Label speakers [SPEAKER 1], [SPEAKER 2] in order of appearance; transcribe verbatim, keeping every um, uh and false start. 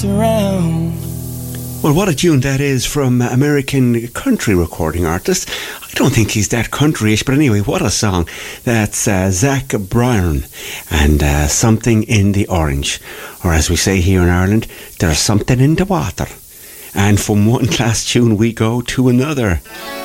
[SPEAKER 1] around.
[SPEAKER 2] Well, what a tune that is from American country recording artist. I don't think he's that country-ish, but anyway, what a song. That's uh, Zach Bryan and uh, Something in the Orange. Or as we say here in Ireland, there's something in the water. And from one class tune we go to another.